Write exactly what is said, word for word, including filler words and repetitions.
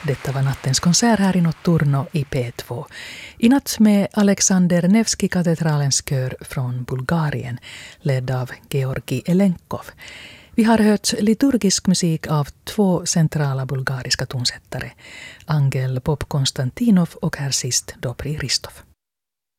Detta var nattens konsert här i Notturno i P två. I natt med Alexander Nevski-katedralens kör från Bulgarien, ledd av Georgi Elenkov. Vi har hört liturgisk musik av två centrala bulgariska tonsättare, Angel Pop Konstantinov och här sist Dobri Ristov.